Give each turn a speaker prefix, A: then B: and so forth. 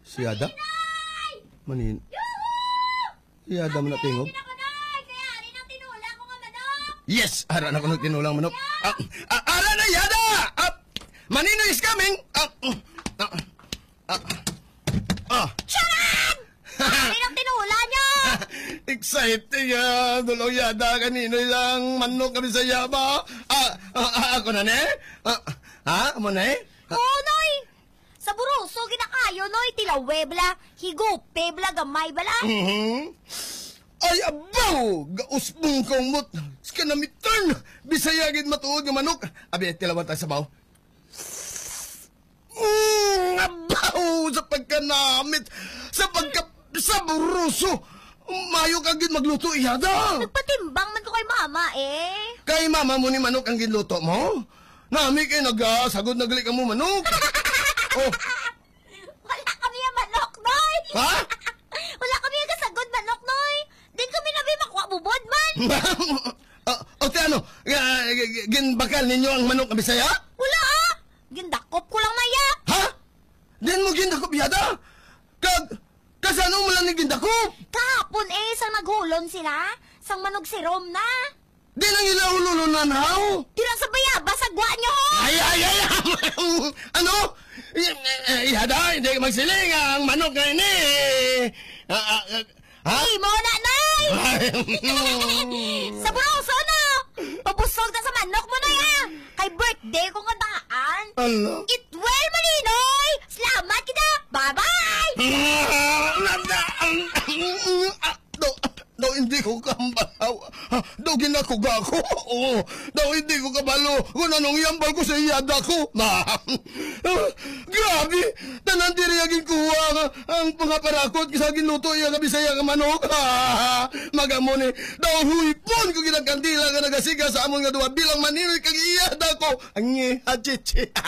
A: Si Ada? Manin. Si Ada man na tingog. Yes! Ara na ko ng tinulang manok. Ara na, Yada! Manino is coming!
B: Sharon! Ano ng tinula niyo?
A: Exciting yan! Dulong Yada, kanino yung manok kami sa yaba? Ako na, ne? Amo na, eh?
B: Oo, Noy! Sa buruso, ginakayo, Noy. Tilawebla, higupebla, gamay bala.
A: Ay, abaw! Gausbong kong mot! Skanamitan! Bisayagin matuod ng manok! Abi, tilawan tayo sa baw. Abaw! Sa pagkanamit! Sa buruso! Mayo kang magluto, Iyada!
B: Nagpatimbang man ko kay mama, eh.
A: Kay mama mo ni manok ang ginluto mo? Nami kay nagasagod nagli ka mo manok! Oh!
B: Wala kami ang manok, Noy!
A: Ha?
B: Wala kami ang kasagod manok, Noy! Din kami nabi makuha bubod man!
A: O ano? Ginbakal ninyo ang manok na Bisaya?
B: Wala ah! Gindakop ko lang maya!
A: Ha? Din mo gindakop, Yada? Kasano mo lang ni gindakop?
B: Kahapon eh, sang naghulon sila. Sang manog si Rom na.
A: Din ang ilahulunan, haw?
B: Di lang sa bayaba, sagwa nyo ho!
A: Ay! Ano? Yada, hindi ka magsiling ang manok na ini. Ha?
B: Ay, mo na, Nay! Sa buroso, no? Pabusog na sa manok mo na ya! Kay birthday ko nga daan.
A: Ano?
B: It well, Maninoy! Salamat kita! Bye-bye!
A: Daw hindi ko kambalaw. Daw ginakuga ko. Oo. Daw hindi ko kabalo. Kung anong yambal ko sa iyada ko. Grabe. Tanan diriyagin kuha ang pangaparakot sa ginuto iya nga Bisaya nga manok. Magamon eh. Daw huipon ko ginagkandila nga nagasiga sa amon nga duwa bilang Maninoy kag iyada ko. Ang hachichi.